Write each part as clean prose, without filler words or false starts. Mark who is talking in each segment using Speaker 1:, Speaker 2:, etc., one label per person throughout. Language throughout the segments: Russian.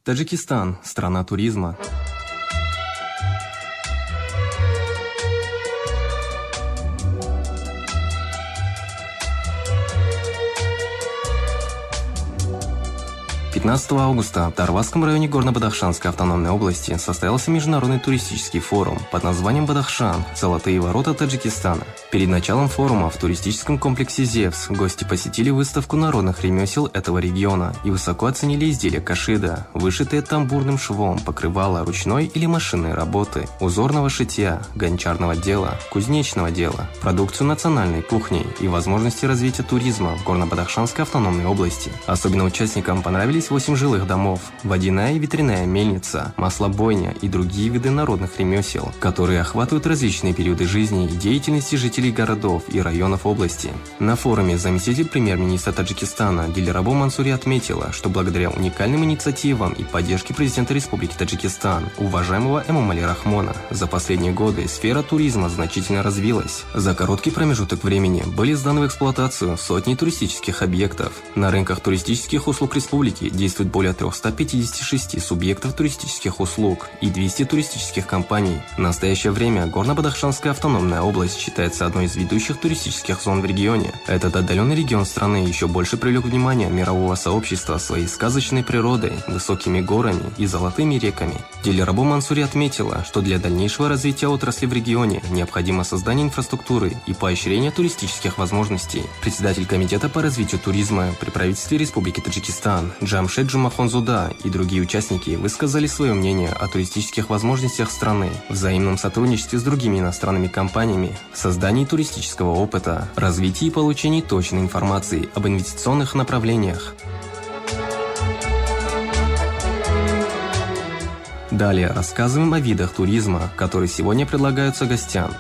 Speaker 1: Таджикистан – страна туризма. «15 августа в Тарвасском районе Горно-Бадахшанской автономной области состоялся международный туристический форум под названием «Бадахшан. Золотые ворота Таджикистана». Перед началом форума в туристическом комплексе «Зевс» гости посетили выставку народных ремесел этого региона и высоко оценили изделия кашида, вышитые тамбурным швом, покрывала ручной или машинной работы, узорного шитья, гончарного дела, кузнечного дела, продукцию национальной кухни и возможности развития туризма в Горно-Бадахшанской автономной области. Особенно участникам понравились 8 жилых домов, водяная и ветряная мельница, маслобойня и другие виды народных ремесел, которые охватывают различные периоды жизни и деятельности жителей городов и районов области. На форуме заместитель премьер-министра Таджикистана Дилрабо Мансури отметила, что благодаря уникальным инициативам и поддержке президента Республики Таджикистан, уважаемого Эмомали Рахмона, за последние годы сфера туризма значительно развилась. За короткий промежуток времени были сданы в эксплуатацию сотни туристических объектов. На рынках туристических услуг республики действует более 356 субъектов туристических услуг и 200 туристических компаний. В настоящее время Горно-Бадахшанская автономная область считается одной из ведущих туристических зон в регионе. Этот отдаленный регион страны еще больше привлек внимание мирового сообщества своей сказочной природой, высокими горами и золотыми реками. Дилрабо Мансури отметила, что для дальнейшего развития отрасли в регионе необходимо создание инфраструктуры и поощрение туристических возможностей. Председатель комитета по развитию туризма при правительстве Республики Таджикистан Джамшед Джумахонзуда и другие участники высказали свое мнение о туристических возможностях страны, взаимном сотрудничестве с другими иностранными компаниями, создании туристического опыта, развитии и получении точной информации об инвестиционных направлениях. Далее рассказываем о видах туризма, которые сегодня предлагаются гостям.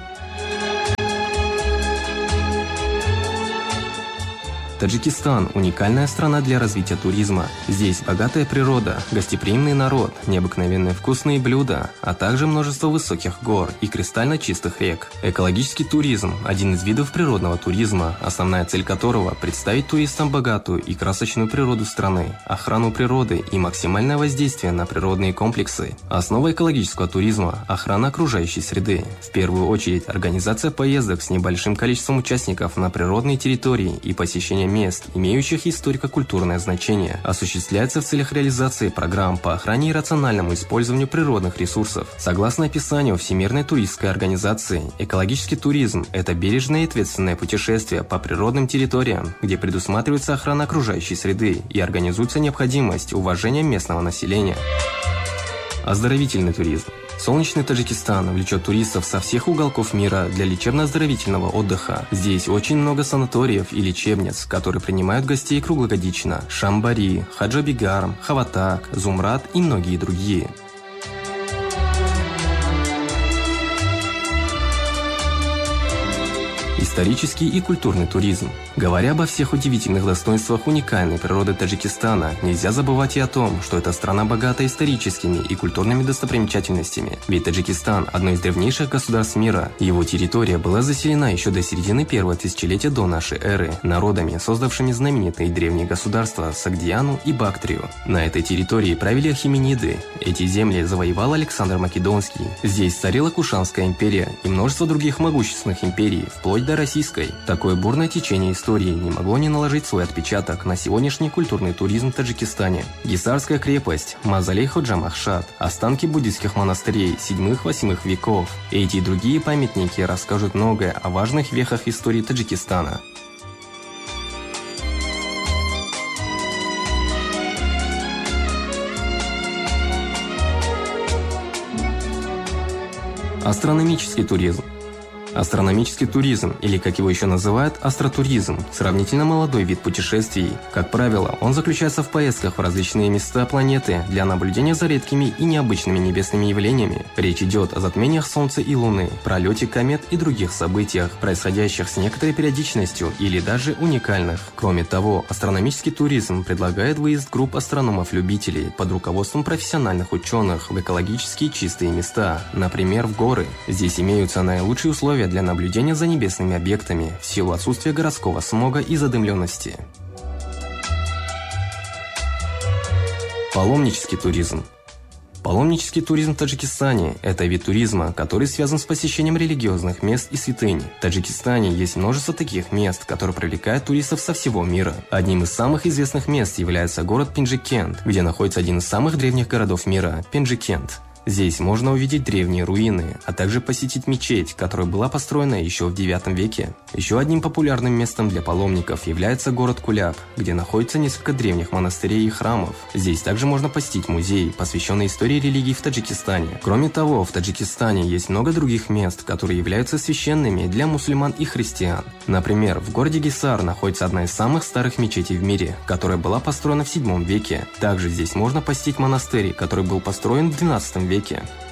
Speaker 1: Таджикистан – уникальная страна для развития туризма. Здесь богатая природа, гостеприимный народ, необыкновенные вкусные блюда, а также множество высоких гор и кристально чистых рек. Экологический туризм – один из видов природного туризма, основная цель которого – представить туристам богатую и красочную природу страны, охрану природы и максимальное воздействие на природные комплексы. Основа экологического туризма – охрана окружающей среды. В первую очередь, организация поездок с небольшим количеством участников на природные территории и посещение мест, имеющих историко-культурное значение, осуществляется в целях реализации программ по охране и рациональному использованию природных ресурсов. Согласно описанию Всемирной туристской организации, экологический туризм – это бережное и ответственное путешествие по природным территориям, где предусматривается охрана окружающей среды и организуется необходимость уважения местного населения. Оздоровительный туризм. Солнечный Таджикистан влечет туристов со всех уголков мира для лечебно-оздоровительного отдыха. Здесь очень много санаториев и лечебниц, которые принимают гостей круглогодично. Шамбари, Хаджабигарм, Хаватак, Зумрад и многие другие. Исторический и культурный туризм. Говоря обо всех удивительных достоинствах уникальной природы Таджикистана, нельзя забывать и о том, что эта страна богата историческими и культурными достопримечательностями. Ведь Таджикистан – одно из древнейших государств мира. Его территория была заселена еще до середины первого тысячелетия до нашей эры народами, создавшими знаменитые древние государства Согдиану и Бактрию. На этой территории правили ахемениды. Эти земли завоевал Александр Македонский. Здесь царила Кушанская империя и множество других могущественных империй, вплоть до российской. Такое бурное течение истории не могло не наложить свой отпечаток на сегодняшний культурный туризм в Таджикистане. Гисарская крепость, мавзолей Ходжа Махшад, останки буддийских монастырей 7-8 веков. Эти и другие памятники расскажут многое о важных вехах истории Таджикистана. Астрономический туризм. Астрономический туризм, или как его еще называют, астротуризм, сравнительно молодой вид путешествий. Как правило, он заключается в поездках в различные места планеты для наблюдения за редкими и необычными небесными явлениями. Речь идет о затмениях Солнца и Луны, пролете комет и других событиях, происходящих с некоторой периодичностью или даже уникальных. Кроме того, астрономический туризм предлагает выезд групп астрономов-любителей под руководством профессиональных ученых в экологически чистые места, например, в горы. Здесь имеются наилучшие условия для наблюдения за небесными объектами в силу отсутствия городского смога и задымленности. Паломнический туризм. Паломнический туризм в Таджикистане – это вид туризма, который связан с посещением религиозных мест и святынь. В Таджикистане есть множество таких мест, которые привлекают туристов со всего мира. Одним из самых известных мест является город Пенджикент, где находится один из самых древних городов мира – Пенджикент. Здесь можно увидеть древние руины, а также посетить мечеть, которая была построена еще в IX веке. Еще одним популярным местом для паломников является город Куляб, где находится несколько древних монастырей и храмов. Здесь также можно посетить музей, посвященный истории религий в Таджикистане. Кроме того, в Таджикистане есть много других мест, которые являются священными для мусульман и христиан. Например, в городе Гисар находится одна из самых старых мечетей в мире, которая была построена в VII веке. Также здесь можно посетить монастырь, который был построен в XII веке.